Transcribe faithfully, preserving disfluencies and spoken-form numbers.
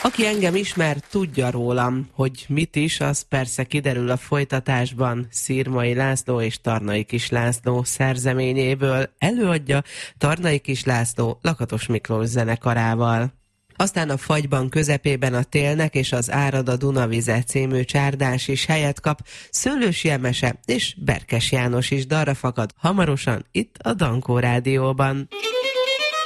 Aki engem ismer, tudja rólam, hogy mit is, az persze kiderül a folytatásban. Szirmai László és Tarnai Kis László szerzeményéből előadja Tarnai Kis László Lakatos Miklós zenekarával. Aztán a Fagyban közepében a télnek és az Árad a Dunavize című csárdás is helyet kap, Szőlősi Emese és Berkes János is dalra fakad hamarosan itt a Dankó Rádióban.